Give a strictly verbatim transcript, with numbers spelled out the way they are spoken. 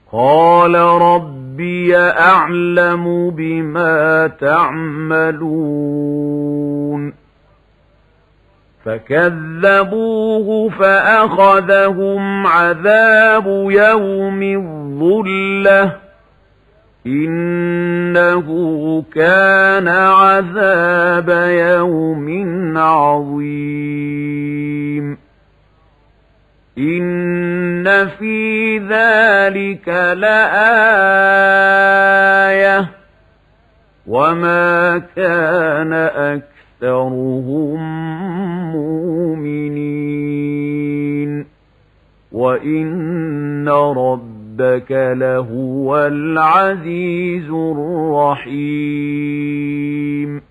قال ربي أعلم بما تعملون فكذبوه فأخذهم عذاب يوم الظلة إنه كان عذاب يوم عظيم إن في ذلك لآية وما كان أكثرهم مؤمنين وإن ربك لهو العزيز الرحيم